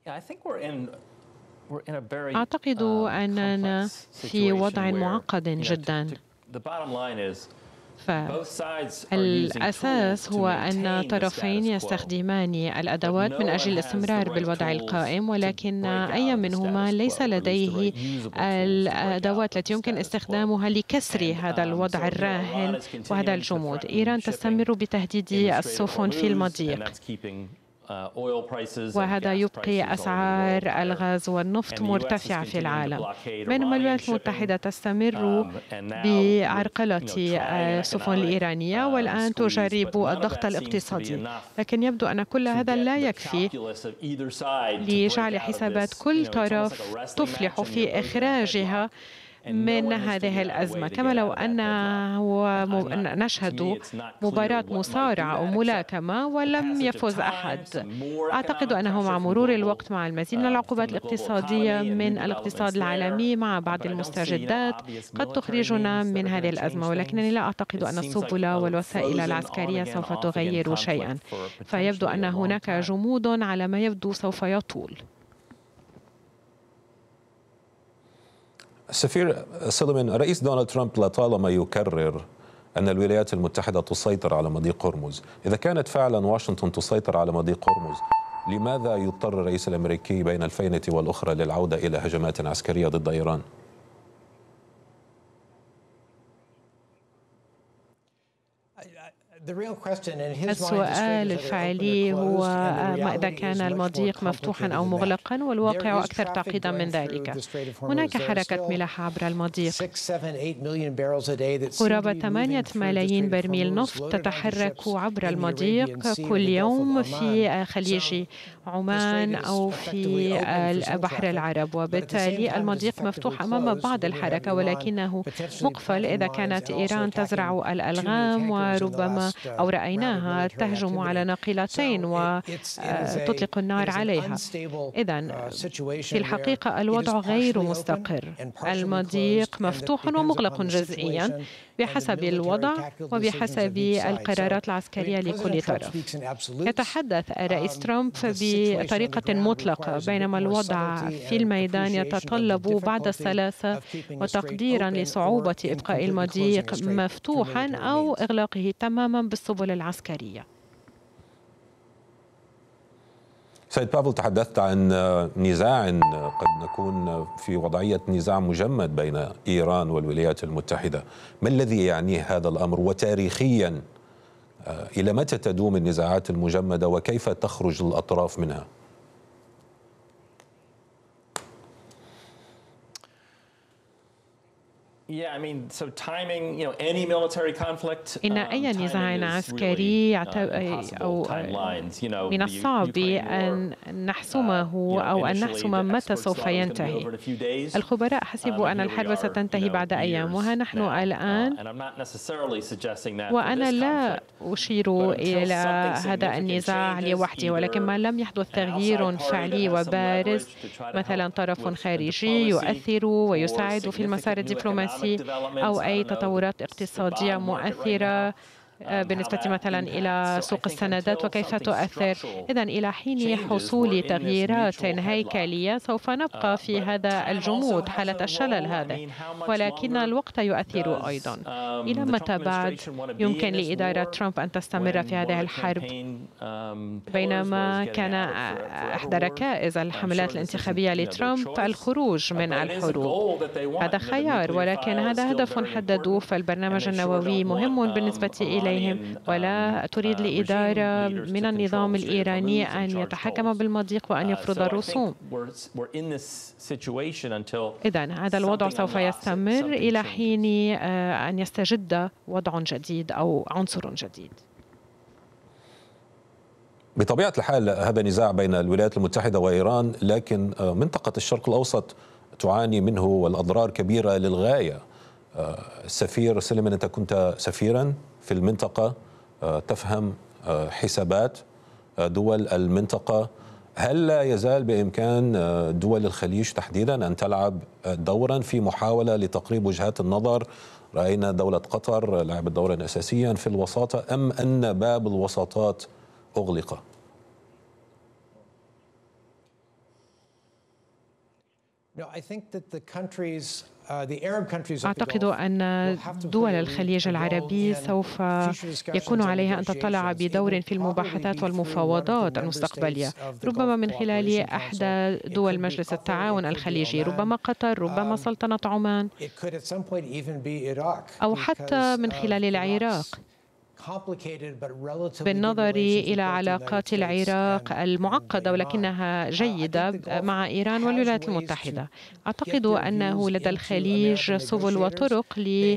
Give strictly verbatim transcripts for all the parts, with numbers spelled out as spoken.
أعتقد أننا في وضع معقد جدا. فالأساس هو أن طرفين يستخدمان الأدوات من أجل الاستمرار بالوضع القائم، ولكن أي منهما ليس لديه الأدوات التي يمكن استخدامها لكسر هذا الوضع الراهن وهذا الجمود. إيران تستمر بتهديد السفن في المضيق، وهذا يبقي أسعار الغاز والنفط مرتفعة في العالم، بينما الولايات المتحدة تستمر بعرقلة السفن الإيرانية والآن تجرب الضغط الاقتصادي. لكن يبدو أن كل هذا لا يكفي لجعل حسابات كل طرف تفلح في إخراجها من هذه الأزمة، كما لو أنه نشهد مباراة مصارعة أو ملاكمة ولم يفز أحد. أعتقد أنه مع مرور الوقت، مع المزيد من العقوبات الاقتصادية من الاقتصاد العالمي، مع بعض المستجدات قد تخرجنا من هذه الأزمة، ولكنني لا أعتقد أن السبل والوسائل العسكرية سوف تغير شيئا، فيبدو أن هناك جمود على ما يبدو سوف يطول. السفير سليمان، الرئيس دونالد ترامب لطالما يكرر أن الولايات المتحدة تسيطر على مضيق هرمز. إذا كانت فعلا واشنطن تسيطر على مضيق هرمز، لماذا يضطر الرئيس الأمريكي بين الفينة والأخرى للعودة إلى هجمات عسكرية ضد إيران؟ السؤال الفعلي هو ما إذا كان المضيق مفتوحا أو مغلقا، والواقع أكثر تعقيدا من ذلك. هناك حركة ملاحة عبر المضيق، قرابة ثمانية ملايين برميل نفط تتحرك عبر المضيق كل يوم في خليج عمان أو في البحر العرب، وبالتالي المضيق مفتوح أمام بعض الحركة، ولكنه مقفل إذا كانت إيران تزرع الألغام وربما أو رأيناها تهجم على ناقلتين وتطلق النار عليها. إذن في الحقيقة الوضع غير مستقر، المضيق مفتوح ومغلق جزئيا بحسب الوضع وبحسب القرارات العسكرية لكل طرف. يتحدث الرئيس ترامب بطريقة مطلقة، بينما الوضع في الميدان يتطلب بعد السلاسة وتقديرا لصعوبة إبقاء المضيق مفتوحا أو إغلاقه تماما بالسبل العسكرية. سيد بافل، تحدثت عن نزاع قد نكون في وضعية نزاع مجمد بين إيران والولايات المتحدة. ما الذي يعنيه هذا الأمر؟ وتاريخيا إلى متى تدوم النزاعات المجمدة وكيف تخرج الأطراف منها؟ إن أي نزاع عسكري أو من الصعب أن نحسمه أو أن نحسم متى سوف ينتهي. الخبراء حسبوا أن الحرب ستنتهي بعد أيام، وها نحن الآن، وأنا لا أشير إلى هذا النزاع لوحده، ولكن ما لم يحدث تغيير فعلي وبارز، مثلا طرف خارجي يؤثر ويساعد في المسار الدبلوماسي أو أي تطورات اقتصادية مؤثرة بالنسبة مثلا إلى سوق السندات وكيف تؤثر. إذن إلى حين حصول تغييرات هيكلية سوف نبقى في هذا الجمود، حالة الشلل هذا، ولكن الوقت يؤثر أيضا. إلى متى بعد يمكن لإدارة ترامب أن تستمر في هذه الحرب؟ بينما كان إحدى ركائز الحملات الانتخابية لترامب الخروج من الحروب، هذا خيار، ولكن هذا هدف حددوه، فالبرنامج النووي مهم بالنسبة إليهم، ولا تريد الإدارة من النظام الإيراني أن يتحكم بالمضيق وأن يفرض الرسوم. إذن هذا الوضع سوف يستمر إلى حين أن يستجد وضع جديد أو عنصر جديد. بطبيعة الحال هذا نزاع بين الولايات المتحدة وإيران، لكن منطقة الشرق الأوسط تعاني منه والأضرار كبيرة للغاية. السفير سليمان، أنت كنت سفيرا في المنطقة، تفهم حسابات دول المنطقة. هل لا يزال بإمكان دول الخليج تحديدا أن تلعب دورا في محاولة لتقريب وجهات النظر؟ رأينا دولة قطر لعبت دورا أساسيا في الوساطة، أم أن باب الوساطات أغلق؟ أعتقد أن دول الخليج العربي سوف يكون عليها أن تطلع بدور في المباحثات والمفاوضات المستقبلية، ربما من خلال أحدى دول مجلس التعاون الخليجي، ربما قطر، ربما سلطنة عمان، أو حتى من خلال العراق. بالنظر إلى علاقات العراق المعقدة ولكنها جيدة مع إيران والولايات المتحدة، أعتقد أنه لدى الخليج سبل وطرق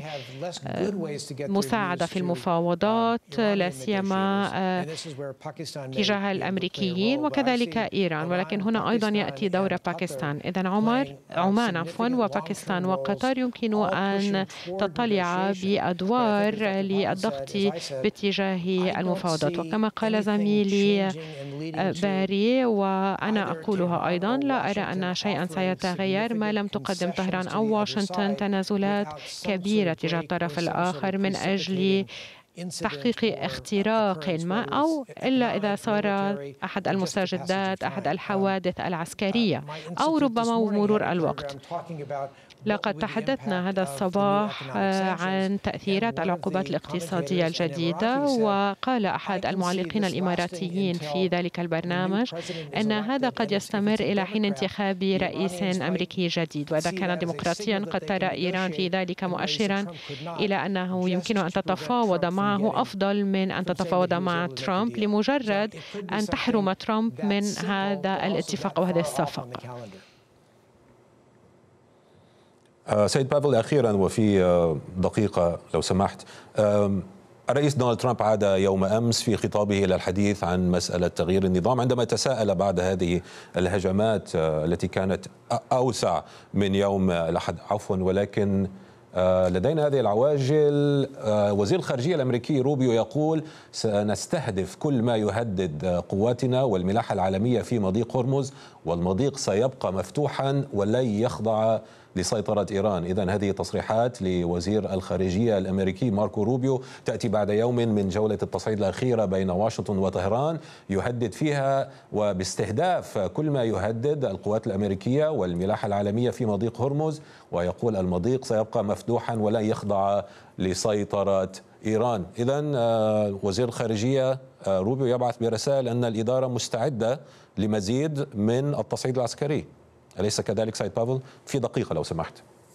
لمساعدة في المفاوضات، لا سيما تجاه الأمريكيين وكذلك إيران، ولكن هنا أيضا يأتي دور باكستان. إذن عمر عمان عفوا وباكستان وقطر يمكن أن تطلع بأدوار للضغط باتجاه المفاوضات. وكما قال زميلي باري وأنا أقولها أيضا، لا أرى أن شيئا سيتغير ما لم تقدم طهران أو واشنطن تنازلات كبيرة تجاه الطرف الآخر من أجل تحقيق اختراق ما، أو إلا إذا صار أحد المستجدات أحد الحوادث العسكرية أو ربما مرور الوقت. لقد تحدثنا هذا الصباح عن تأثيرات العقوبات الاقتصادية الجديدة، وقال أحد المعلقين الإماراتيين في ذلك البرنامج أن هذا قد يستمر إلى حين انتخاب رئيس أمريكي جديد، وإذا كان ديمقراطيا قد ترى إيران في ذلك مؤشرا إلى أنه يمكن أن تتفاوض معه أفضل من أن تتفاوض مع ترامب لمجرد أن تحرم ترامب من هذا الاتفاق وهذه الصفقة. سيد بافل، أخيرا وفي دقيقة لو سمحت، الرئيس دونالد ترامب عاد يوم أمس في خطابه إلى الحديث عن مسألة تغيير النظام، عندما تساءل بعد هذه الهجمات التي كانت أوسع من يوم الأحد عفوا، ولكن لدينا هذه العواجل. وزير الخارجية الأمريكي روبيو يقول سنستهدف كل ما يهدد قواتنا والملاحة العالمية في مضيق هرمز، والمضيق سيبقى مفتوحا ولن يخضع لسيطرة إيران. إذن هذه تصريحات لوزير الخارجية الأمريكي ماركو روبيو تأتي بعد يوم من جولة التصعيد الأخيرة بين واشنطن وطهران، يهدد فيها وباستهداف كل ما يهدد القوات الأمريكية والملاحة العالمية في مضيق هرمز، ويقول المضيق سيبقى مفتوحا ولن يخضع لسيطرة إيران. إذن وزير الخارجية روبيو يبعث برسائل أن الإدارة مستعدة لمزيد من التصعيد العسكري، أليس كذلك سيد بافل؟ في دقيقة لو سمحت.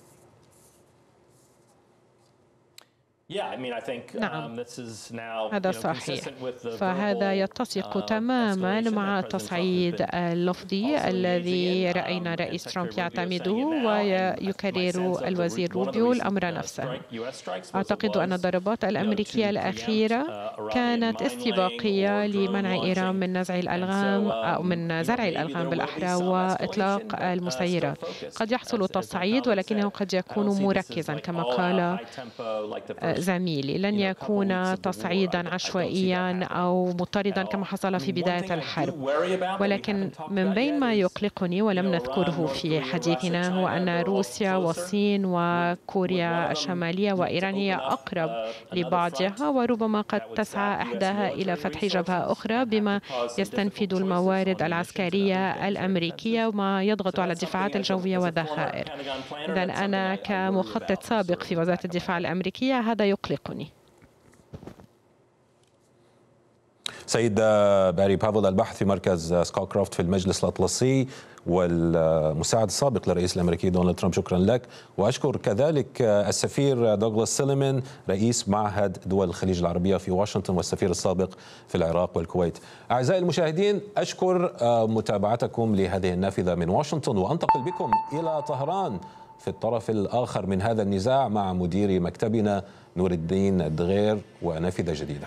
نعم، هذا صحيح، فهذا يتسق تماما مع التصعيد اللفظي الذي رأينا رئيس ترامب يعتمده ويكرر الوزير روبيو الأمر نفسه. أعتقد أن الضربات الأمريكية الأخيرة كانت استباقية لمنع إيران من نزع الألغام أو من زرع الألغام بالأحرى وإطلاق المسيرات. قد يحصل تصعيد ولكنه قد يكون مركزا كما قال زميلي، لن يكون تصعيدا عشوائيا أو مضطردا كما حصل في بداية الحرب. ولكن من بين ما يقلقني ولم نذكره في حديثنا هو أن روسيا والصين وكوريا الشمالية وإيران هي أقرب لبعضها، وربما قد تسعى إحداها إلى فتح جبهة أخرى بما يستنفذ الموارد العسكرية الأمريكية وما يضغط على الدفاعات الجوية والذخائر. إذن أنا كمخطط سابق في وزارة الدفاع الأمريكية هذا يقلقني. سيد باري بافل، الباحث في مركز سكوكروفت في المجلس الأطلسي والمساعد السابق للرئيس الأمريكي دونالد ترامب، شكرا لك. وأشكر كذلك السفير دوغلاس سيليمان رئيس معهد دول الخليج العربية في واشنطن والسفير السابق في العراق والكويت. أعزائي المشاهدين، أشكر متابعتكم لهذه النافذة من واشنطن، وأنتقل بكم إلى طهران في الطرف الآخر من هذا النزاع مع مدير مكتبنا نور الدين الدغير ونافذة جديدة.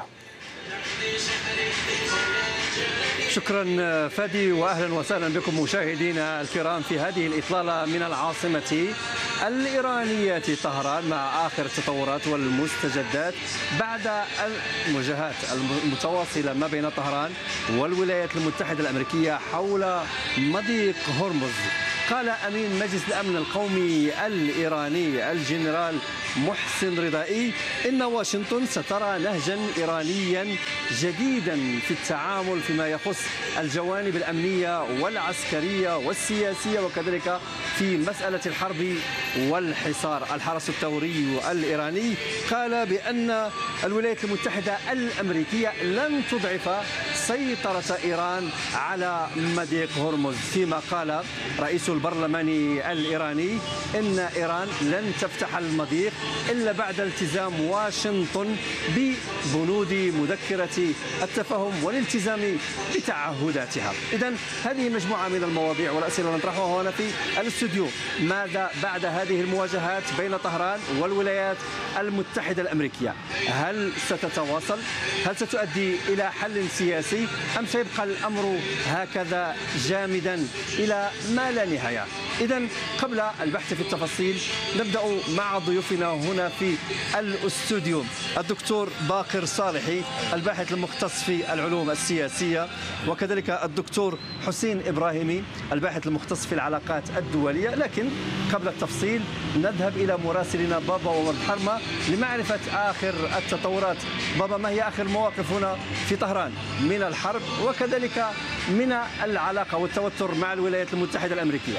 شكرا فادي، وأهلا وسهلا بكم مشاهدينا الكرام في هذه الإطلالة من العاصمة الإيرانية طهران مع آخر التطورات والمستجدات بعد المواجهات المتواصلة ما بين طهران والولايات المتحدة الأمريكية حول مضيق هرمز. قال أمين مجلس الأمن القومي الإيراني الجنرال محسن رضائي إن واشنطن سترى نهجا إيرانيا جديدا في التعامل فيما يخص الجوانب الأمنية والعسكرية والسياسية وكذلك في مسألة الحرب والحصار. الحرس الثوري الإيراني قال بأن الولايات المتحدة الأمريكية لن تضعف سيطرة إيران على مضيق هرمز، فيما قال رئيس البرلمان الإيراني إن إيران لن تفتح المضيق إلا بعد التزام واشنطن ببنود مذكرة التفاهم والالتزام بتعهداتها. إذن هذه مجموعة من المواضيع والأسئلة نطرحها هنا في الاستوديو. ماذا بعد هذه المواجهات بين طهران والولايات المتحدة الأمريكية؟ هل ستتواصل؟ هل ستؤدي إلى حل سياسي أم سيبقى الأمر هكذا جامدا إلى ما لا نهاية؟ إذن قبل البحث في التفاصيل نبدأ مع ضيوفنا هنا في الاستوديو. الدكتور باقر صالحي الباحث المختص في العلوم السياسية، وكذلك الدكتور حسين إبراهيمي الباحث المختص في العلاقات الدولية. لكن قبل التفصيل نذهب إلى مراسلنا بابا وورد حرمة لمعرفة آخر التطورات. بابا، ما هي آخر المواقف هنا في طهران من الحرب وكذلك من العلاقة والتوتر مع الولايات المتحدة الأمريكية؟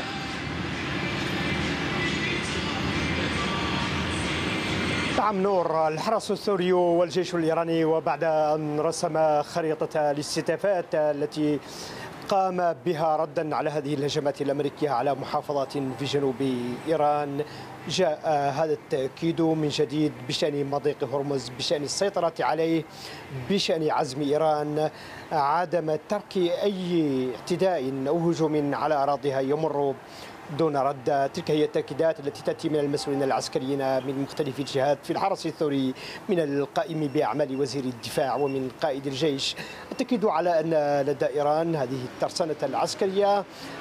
نعم نور، الحرس الثوري والجيش الإيراني وبعد أن رسم خريطة الاستهدافات التي قام بها ردا على هذه الهجمات الأمريكية على محافظات في جنوب إيران، جاء هذا التأكيد من جديد بشأن مضيق هرمز، بشأن السيطرة عليه، بشأن عزم إيران عدم ترك أي اعتداء أو هجوم على أراضيها يمر دون رد. تلك هي التأكيدات التي تأتي من المسؤولين العسكريين من مختلف الجهات في الحرس الثوري، من القائم بأعمال وزير الدفاع ومن قائد الجيش. التأكيد على أن لدى إيران هذه الترسانة العسكرية،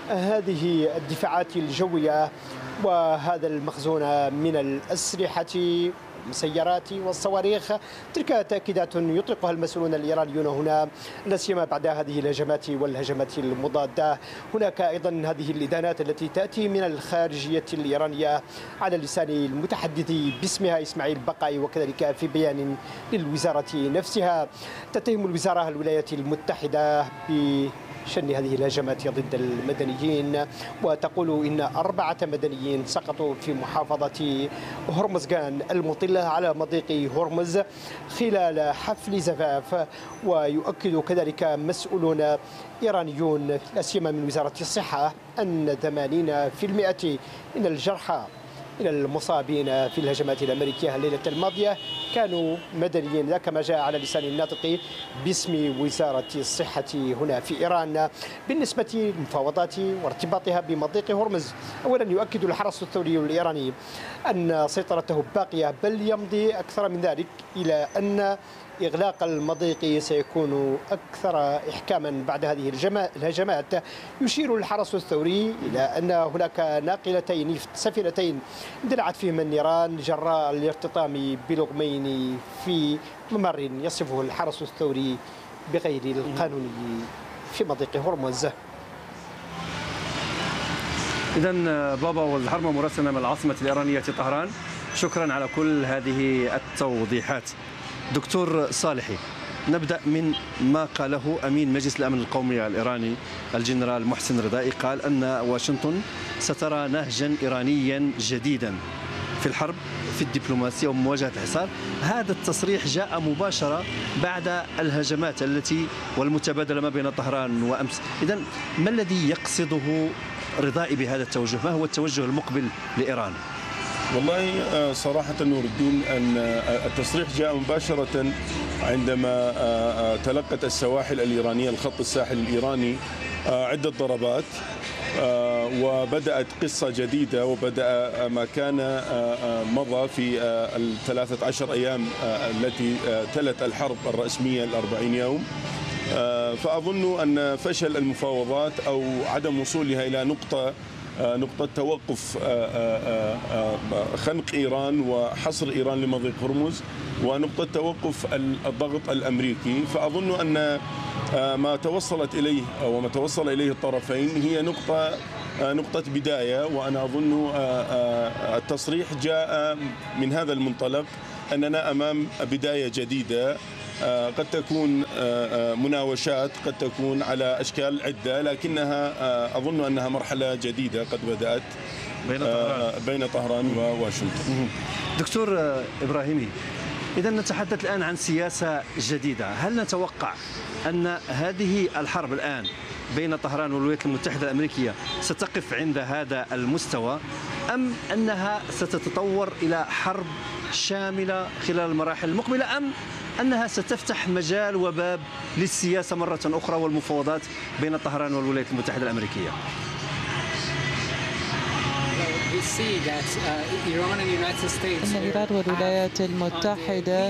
هذه الدفاعات الجوية، وهذا المخزون من الأسلحة المسيرات والصواريخ. تلك تأكيدات يطلقها المسؤولون الإيرانيون هنا، لا سيما بعد هذه الهجمات والهجمات المضادة. هناك أيضا هذه الإدانات التي تأتي من الخارجية الإيرانية على لسان المتحدث باسمها إسماعيل بقائي، وكذلك في بيان للوزارة نفسها تتهم الوزارة الولايات المتحدة ب شن هذه الهجمات ضد المدنيين، وتقول إن أربعة مدنيين سقطوا في محافظة هرمزغان المطلة على مضيق هرمز خلال حفل زفاف. ويؤكد كذلك مسؤولون إيرانيون لا سيما من وزارة الصحة أن ثمانين بالمئة من الجرحى من المصابين في الهجمات الأمريكية الليلة الماضية كانوا مدنيين، ذاك ما جاء على لسان الناطق باسم وزارة الصحة هنا في إيران. بالنسبة للمفاوضات وارتباطها بمضيق هرمز، أولا يؤكد الحرس الثوري الإيراني أن سيطرته باقية، بل يمضي أكثر من ذلك إلى أن إغلاق المضيق سيكون أكثر إحكاما بعد هذه الهجمات. يشير الحرس الثوري إلى أن هناك ناقلتين نفط سفينتين اندلعت فيهما النيران جراء الارتطام بلغمين في ممر يصفه الحرس الثوري بغير القانوني في مضيق هرمز. إذن بابا والحرمة مراسلنا من العاصمة الإيرانية طهران، شكرا على كل هذه التوضيحات. دكتور صالحي، نبدأ من ما قاله أمين مجلس الأمن القومي الإيراني الجنرال محسن رضائي. قال أن واشنطن سترى نهجا إيرانيا جديدا في الحرب، في الدبلوماسية ومواجهة الحصار. هذا التصريح جاء مباشرة بعد الهجمات التي والمتبادلة ما بين طهران وأمس. إذن ما الذي يقصده رضائي بهذا التوجه؟ ما هو التوجه المقبل لإيران؟ والله صراحة نور الدين أن التصريح جاء مباشرة عندما تلقت السواحل الإيرانية، الخط الساحلي الإيراني، عدة ضربات، وبدأت قصة جديدة، وبدأ ما كان مضى في الثلاثة عشر أيام التي تلت الحرب الرسمية الأربعين يوم. فأظن أن فشل المفاوضات أو عدم وصولها إلى نقطة نقطة توقف خنق إيران وحصر إيران لمضيق هرمز ونقطة توقف الضغط الأمريكي، فأظن أن ما توصلت إليه أو ما توصل إليه الطرفين هي نقطة نقطة بداية. وأنا أظن التصريح جاء من هذا المنطلق أننا أمام بداية جديدة قد تكون مناوشات، قد تكون على أشكال عدة، لكنها أظن أنها مرحلة جديدة قد بدأت بين طهران, بين طهران وواشنطن. دكتور إبراهيمي، إذا نتحدث الآن عن سياسة جديدة، هل نتوقع أن هذه الحرب الآن بين طهران والولايات المتحدة الأمريكية ستقف عند هذا المستوى، أم أنها ستتطور إلى حرب شاملة خلال المراحل المقبلة، أم أنها ستفتح مجال وباب للسياسة مرة أخرى والمفاوضات بين طهران والولايات المتحدة الأمريكية؟ أن إيران والولايات المتحدة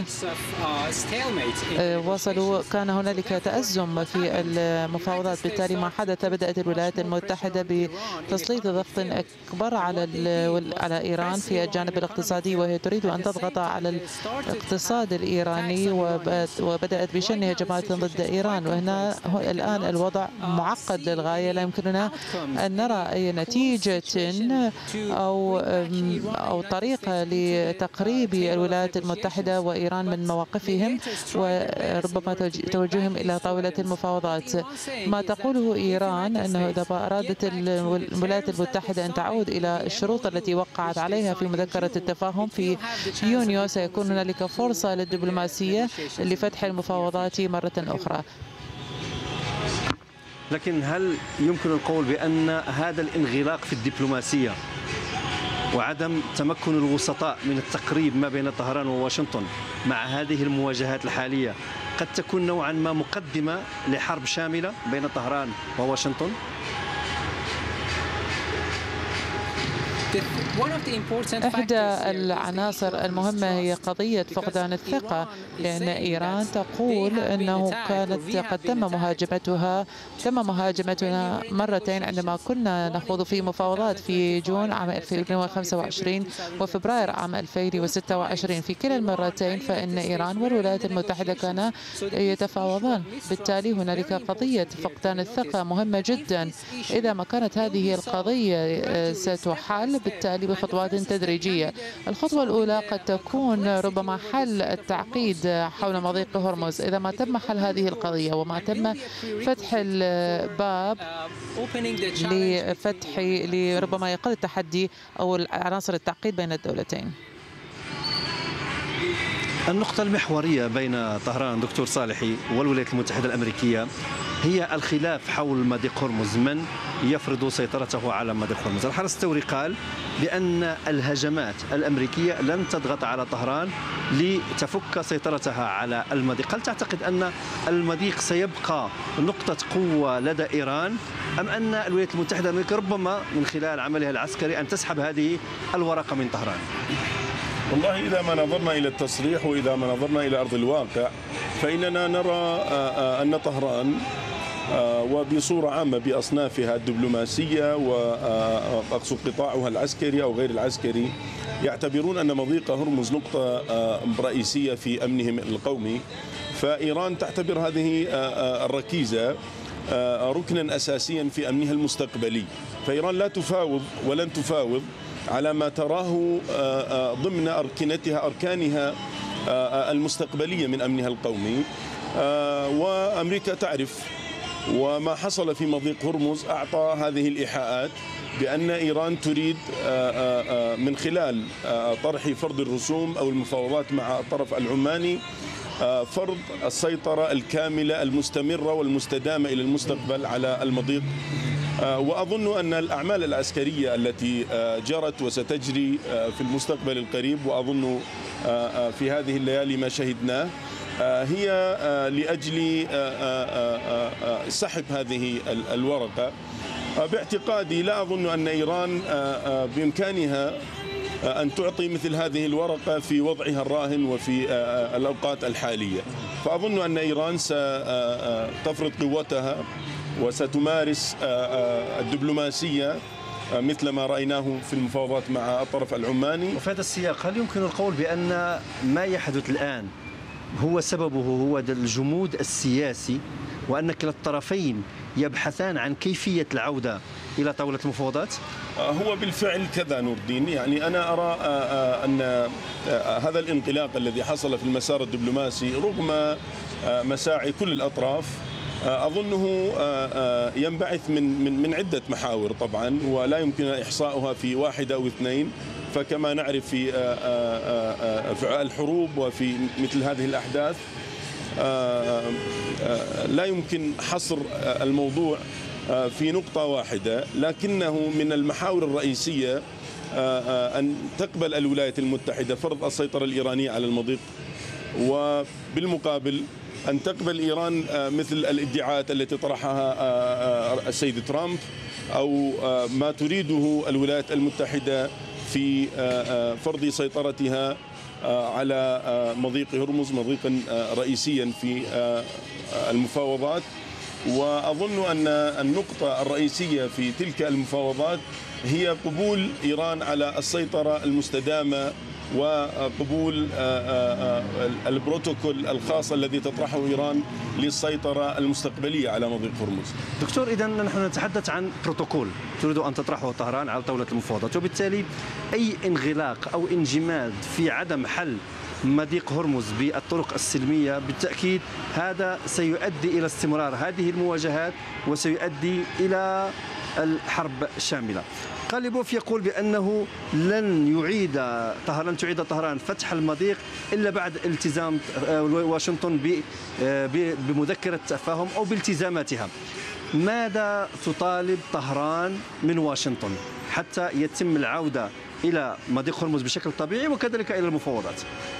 وصلوا، كان هنالك تأزم في المفاوضات، بالتالي ما حدث بدأت الولايات المتحدة بتسليط ضغط أكبر على على إيران في الجانب الاقتصادي، وهي تريد أن تضغط على الاقتصاد الإيراني، وبدأت بشن هجمات ضد إيران. وهنا الآن الوضع معقد للغاية، لا يمكننا أن نرى أي نتيجة أو أو طريقة لتقريب الولايات المتحدة وإيران من مواقفهم وربما توجههم إلى طاولة المفاوضات. ما تقوله إيران أنه إذا أرادت الولايات المتحدة أن تعود إلى الشروط التي وقعت عليها في مذكرة التفاهم في يونيو، سيكون هنالك فرصة للدبلوماسية لفتح المفاوضات مرة أخرى. لكن هل يمكن القول بأن هذا الانغلاق في الدبلوماسية وعدم تمكن الوسطاء من التقريب ما بين طهران وواشنطن مع هذه المواجهات الحالية قد تكون نوعا ما مقدمة لحرب شاملة بين طهران وواشنطن؟ إحدى العناصر المهمة هي قضية فقدان الثقة، لأن إيران تقول أنه كانت قد تم مهاجمتها تم مهاجمتنا مرتين عندما كنا نخوض في مفاوضات في جون عام ألفين وخمسة وعشرين وفبراير عام ألفين وستة وعشرين. في كلا المرتين فإن إيران والولايات المتحدة كانا يتفاوضان، بالتالي هنالك قضية فقدان الثقة مهمة جدا. إذا ما كانت هذه القضية ستحل بالتالي بخطوات تدريجية. الخطوة الأولى قد تكون ربما حل التعقيد حول مضيق هرمز. إذا ما تم حل هذه القضية وما تم فتح الباب لفتح لربما يقل التحدي أو عناصر التعقيد بين الدولتين. النقطة المحورية بين طهران دكتور صالحي والولايات المتحدة الأمريكية هي الخلاف حول مضيق هرمز، من يفرض سيطرته على مضيق هرمز. الحرس الثوري قال بأن الهجمات الأمريكية لن تضغط على طهران لتفك سيطرتها على المضيق. هل تعتقد أن المضيق سيبقى نقطة قوة لدى إيران، أم أن الولايات المتحدة الأمريكية ربما من خلال عملها العسكري أن تسحب هذه الورقة من طهران؟ والله إذا ما نظرنا إلى التصريح وإذا ما نظرنا إلى أرض الواقع فإننا نرى أن طهران وبصورة عامة بأصنافها الدبلوماسية وأقصد قطاعها العسكري أو غير العسكري يعتبرون أن مضيق هرمز نقطة رئيسية في أمنهم القومي. فإيران تعتبر هذه الركيزة ركنا أساسيا في أمنها المستقبلي. فإيران لا تفاوض ولن تفاوض على ما تراه ضمن أركنتها أركانها المستقبلية من أمنها القومي. وأمريكا تعرف، وما حصل في مضيق هرمز أعطى هذه الإيحاءات بأن إيران تريد من خلال طرح فرض الرسوم أو المفاوضات مع الطرف العماني فرض السيطرة الكاملة المستمرة والمستدامة إلى المستقبل على المضيق. وأظن أن الأعمال العسكرية التي جرت وستجري في المستقبل القريب، وأظن في هذه الليالي ما شهدناه، هي لأجل سحب هذه الورقة. باعتقادي لا أظن أن إيران بإمكانها أن تعطي مثل هذه الورقة في وضعها الراهن وفي الأوقات الحالية. فأظن أن إيران ستفرض قوتها وستمارس الدبلوماسية مثل ما رأيناه في المفاوضات مع الطرف العماني. وفي هذا السياق هل يمكن القول بأن ما يحدث الآن هو سببه هو الجمود السياسي، وأن كلا الطرفين يبحثان عن كيفية العودة إلى طاولة المفاوضات؟ هو بالفعل كذا نور الدين، يعني أنا أرى أن هذا الانطلاق الذي حصل في المسار الدبلوماسي رغم مساعي كل الأطراف أظنه ينبعث من من من عدة محاور طبعا، ولا يمكن إحصاؤها في واحدة أو اثنين. فكما نعرف في الحروب وفي مثل هذه الأحداث لا يمكن حصر الموضوع في نقطة واحدة، لكنه من المحاور الرئيسية أن تقبل الولايات المتحدة فرض السيطرة الإيرانية على المضيق، وبالمقابل أن تقبل إيران مثل الادعاءات التي طرحها السيد ترامب أو ما تريده الولايات المتحدة في فرض سيطرتها على مضيق هرمز مضيقا رئيسيا في المفاوضات. وأظن أن النقطة الرئيسية في تلك المفاوضات هي قبول إيران على السيطرة المستدامة وقبول البروتوكول الخاص الذي تطرحه إيران للسيطرة المستقبلية على مضيق هرمز. دكتور، إذا نحن نتحدث عن بروتوكول تريد أن تطرحه طهران على طاولة المفاوضات، وبالتالي أي انغلاق أو انجماد في عدم حل مضيق هرمز بالطرق السلمية بالتأكيد هذا سيؤدي إلى استمرار هذه المواجهات وسيؤدي إلى الحرب الشاملة. قاليبوف يقول بأنه لن يعيد طهران تعيد طهران فتح المضيق إلا بعد التزام واشنطن بمذكرة التفاهم أو بالتزاماتها. ماذا تطالب طهران من واشنطن حتى يتم العودة إلى مضيق هرمز بشكل طبيعي وكذلك إلى المفاوضات؟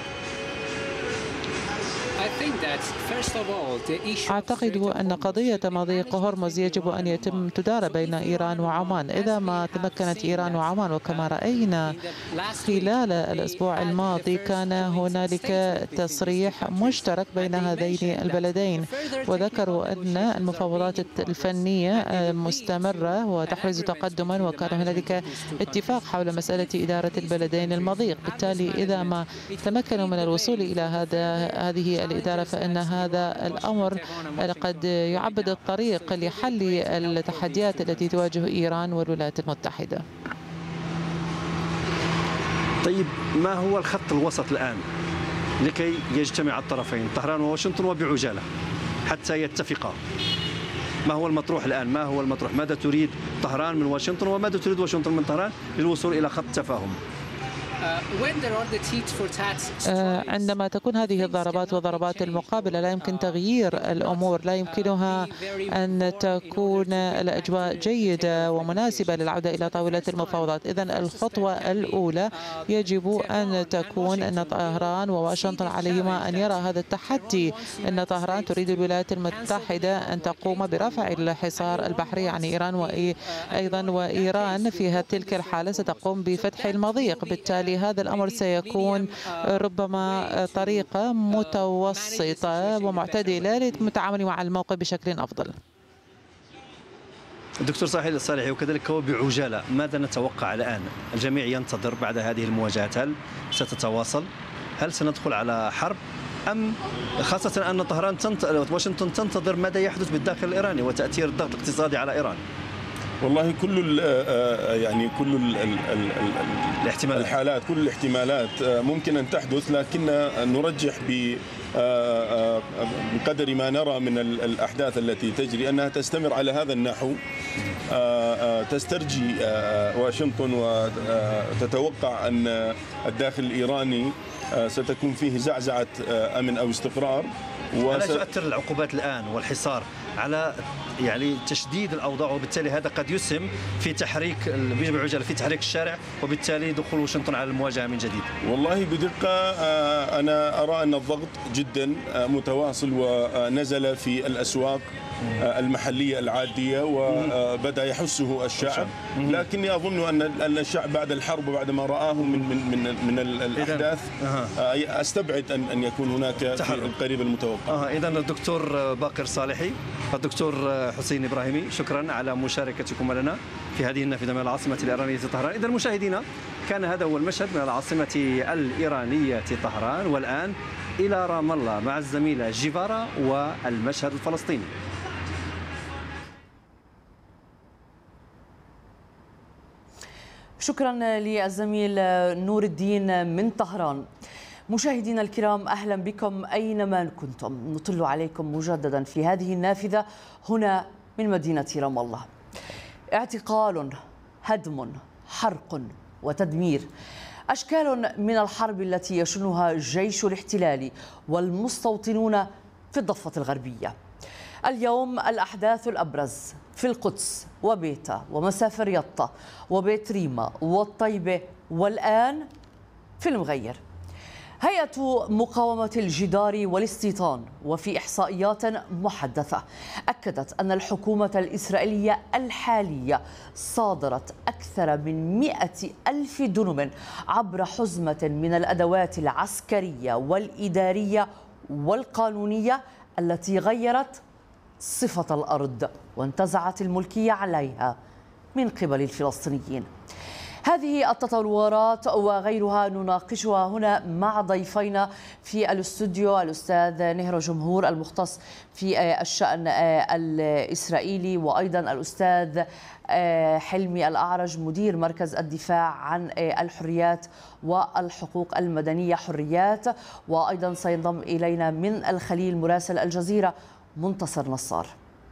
أعتقد أن قضية مضيق هرمز يجب أن يتم تدار بين إيران وعمان. إذا ما تمكنت إيران وعمان، وكما رأينا خلال الأسبوع الماضي كان هنالك تصريح مشترك بين هذين البلدين، وذكروا أن المفاوضات الفنية مستمرة وتحرز تقدما، وكان هنالك اتفاق حول مسألة إدارة البلدين المضيق. بالتالي إذا ما تمكنوا من الوصول إلى هذا هذه الإدارة فإن هذا الأمر قد يعبد الطريق لحل التحديات التي تواجه إيران والولايات المتحدة. طيب، ما هو الخط الوسط الآن لكي يجتمع الطرفين طهران وواشنطن وبعجالة حتى يتفقا؟ ما هو المطروح الآن؟ ما هو المطروح؟ ماذا تريد طهران من واشنطن وماذا تريد واشنطن من طهران للوصول إلى خط تفاهم؟ عندما تكون هذه الضربات وضربات المقابلة لا يمكن تغيير الأمور، لا يمكنها أن تكون الأجواء جيدة ومناسبة للعودة إلى طاولة المفاوضات. إذن الخطوة الأولى يجب أن تكون أن طهران وواشنطن عليهما أن يرى هذا التحدي، أن طهران تريد الولايات المتحدة أن تقوم برفع الحصار البحري عن إيران، وأيضا وإيران في تلك الحالة ستقوم بفتح المضيق. بالتالي هذا الأمر سيكون ربما طريقة متوسطة ومعتدلة للتعامل مع الموقف بشكل أفضل. دكتور صالح الصالحي، وكذلك هو بعجالة، ماذا نتوقع الآن؟ الجميع ينتظر بعد هذه المواجهات، هل ستتواصل؟ هل سندخل على حرب؟ أم خاصة أن طهران تنت... واشنطن تنتظر ماذا يحدث بالداخل الإيراني وتأثير الضغط الاقتصادي على إيران؟ والله كل يعني كل الاحتمالات الحالات كل الاحتمالات ممكن أن تحدث، لكن نرجح بقدر ما نرى من الأحداث التي تجري أنها تستمر على هذا النحو. تسترجي واشنطن وتتوقع أن الداخل الإيراني ستكون فيه زعزعة أمن أو استقرار. ألا تؤثر العقوبات الآن والحصار على يعني تشديد الأوضاع، وبالتالي هذا قد يسهم في تحريك بعجالة في تحريك الشارع وبالتالي دخول واشنطن على المواجهة من جديد؟ والله بدقة أنا أرى أن الضغط جدا متواصل ونزل في الأسواق المحلية العادية وبدأ يحسه الشعب، لكني أظن أن الشعب بعد الحرب وبعد ما رآه من من من من الأحداث أستبعد أن أن يكون هناك في القريب المتوقع. آه إذا الدكتور باقر صالحي، الدكتور حسين إبراهيمي، شكرا على مشاركتكم لنا في هذه النافذة من العاصمة الإيرانية طهران. إذا مشاهدينا، كان هذا هو المشهد من العاصمة الإيرانية طهران، والآن إلى رام الله مع الزميلة جيفارا والمشهد الفلسطيني. شكرا للزميل نور الدين من طهران. مشاهدينا الكرام، أهلا بكم أينما كنتم. نطل عليكم مجددا في هذه النافذة هنا من مدينة رام الله. اعتقال، هدم، حرق وتدمير، أشكال من الحرب التي يشنها جيش الاحتلال والمستوطنون في الضفة الغربية. اليوم الأحداث الأبرز في القدس وبيتا ومسافر يطا وبيت ريما والطيبة، والآن في المغير. هيئة مقاومة الجدار والاستيطان وفي إحصائيات محدثة أكدت أن الحكومة الإسرائيلية الحالية صادرت أكثر من مئة ألف دنم عبر حزمة من الأدوات العسكرية والإدارية والقانونية التي غيرت صفة الأرض وانتزعت الملكية عليها من قبل الفلسطينيين. هذه التطورات وغيرها نناقشها هنا مع ضيفينا في الاستوديو، الأستاذ نهر جمهور المختص في الشأن الإسرائيلي، وأيضا الأستاذ حلمي الأعرج مدير مركز الدفاع عن الحريات والحقوق المدنية حريات، وأيضا سينضم إلينا من الخليل مراسل الجزيرة منتصر نصار.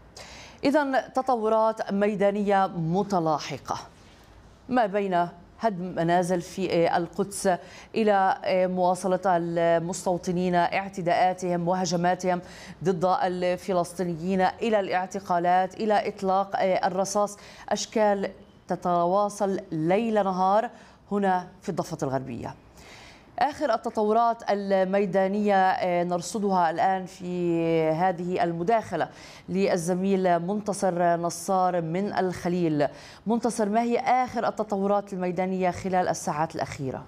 إذن تطورات ميدانية متلاحقة ما بين هدم منازل في القدس إلى مواصلة المستوطنين اعتداءاتهم وهجماتهم ضد الفلسطينيين، إلى الاعتقالات، إلى إطلاق الرصاص، أشكال تتواصل ليل نهار هنا في الضفة الغربية. آخر التطورات الميدانية نرصدها الآن في هذه المداخلة للزميل منتصر نصار من الخليل. منتصر، ما هي آخر التطورات الميدانية خلال الساعات الأخيرة؟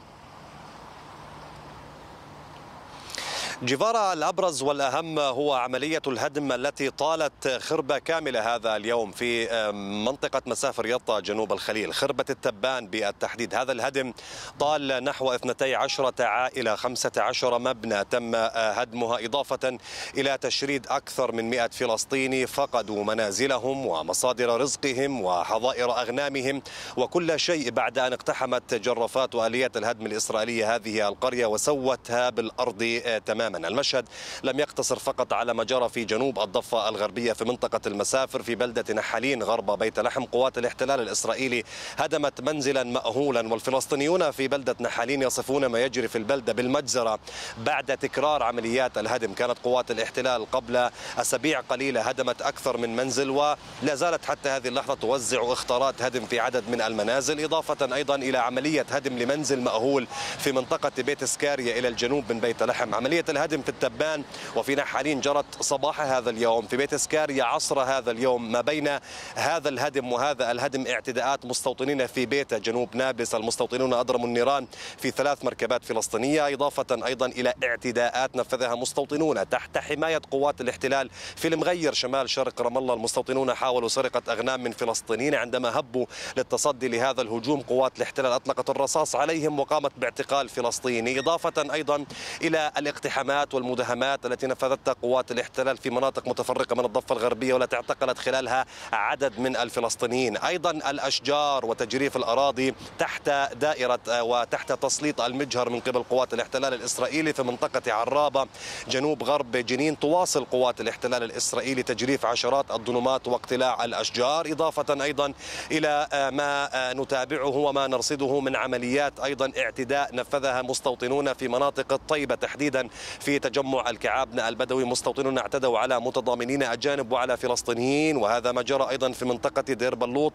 جيفارا، الأبرز والأهم هو عملية الهدم التي طالت خربة كاملة هذا اليوم في منطقة مسافر يطا جنوب الخليل، خربة التبان بالتحديد. هذا الهدم طال نحو اثنتي عشرة عائلة، خمسة عشر مبنى تم هدمها، إضافة إلى تشريد أكثر من مئة فلسطيني فقدوا منازلهم ومصادر رزقهم وحظائر أغنامهم وكل شيء بعد أن اقتحمت جرافات وآليات الهدم الإسرائيلية هذه القرية وسوتها بالأرض تماما. المشهد لم يقتصر فقط على ما جرى في جنوب الضفة الغربية في منطقة المسافر في بلدة نحالين غرب بيت لحم. قوات الاحتلال الإسرائيلي هدمت منزلا مأهولا، والفلسطينيون في بلدة نحالين يصفون ما يجري في البلدة بالمجزرة بعد تكرار عمليات الهدم. كانت قوات الاحتلال قبل أسابيع قليلة هدمت أكثر من منزل، ولا زالت حتى هذه اللحظة توزع إخطارات هدم في عدد من المنازل، إضافة أيضا إلى عملية هدم لمنزل مأهول في منطقة بيت سكاريا إلى الجنوب من بيت لحم. عملية الهدم في التبان وفي نحالين جرت صباح هذا اليوم، في بيت سكاريا عصر هذا اليوم. ما بين هذا الهدم وهذا الهدم اعتداءات مستوطنين في بيت جنوب نابلس، المستوطنون أضرموا النيران في ثلاث مركبات فلسطينية، إضافة أيضا إلى اعتداءات نفذها مستوطنون تحت حماية قوات الاحتلال في المغير شمال شرق رام الله. المستوطنون حاولوا سرقة أغنام من فلسطينيين، عندما هبوا للتصدي لهذا الهجوم قوات الاحتلال أطلقت الرصاص عليهم وقامت باعتقال فلسطيني، إضافة أيضا إلى الاقتحامات والمداهمات التي نفذتها قوات الاحتلال في مناطق متفرقة من الضفة الغربية والتي اعتقلت خلالها عدد من الفلسطينيين. أيضا الأشجار وتجريف الأراضي تحت دائرة وتحت تسليط المجهر من قبل قوات الاحتلال الإسرائيلي في منطقة عرابة جنوب غرب جنين. تواصل قوات الاحتلال الإسرائيلي تجريف عشرات الدنومات واقتلاع الأشجار، إضافة أيضا إلى ما نتابعه وما نرصده من عمليات أيضا اعتداء نفذها مستوطنون في مناطق الطيبة تحديدا في تجمع الكعابنة البدوي. مستوطنون اعتدوا على متضامنين أجانب وعلى فلسطينيين، وهذا ما جرى أيضا في منطقة دير بلوط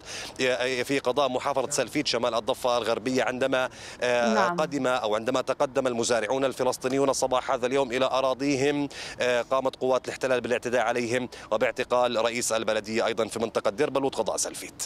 في قضاء محافظة سلفيت شمال الضفة الغربية، عندما نعم. قدم أو عندما تقدم المزارعون الفلسطينيون صباح هذا اليوم إلى أراضيهم، قامت قوات الاحتلال بالاعتداء عليهم وباعتقال رئيس البلدية أيضا في منطقة دير بلوط قضاء سلفيت.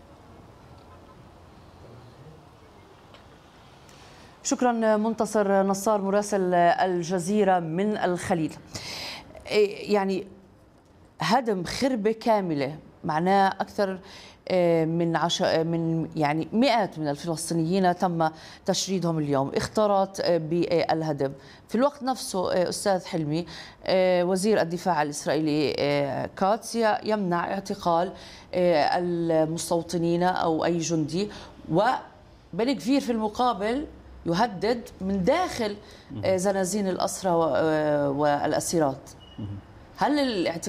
شكرا منتصر نصار مراسل الجزيرة من الخليل. يعني هدم خربة كاملة معناه أكثر من عش... من يعني مئات من الفلسطينيين تم تشريدهم اليوم، اختارت بالهدم. في الوقت نفسه أستاذ حلمي وزير الدفاع الإسرائيلي كاتس يمنع اعتقال المستوطنين أو أي جندي، و بن كفير في المقابل يهدد من داخل زنازين الأسرى والأسيرات. هل الاعتقاد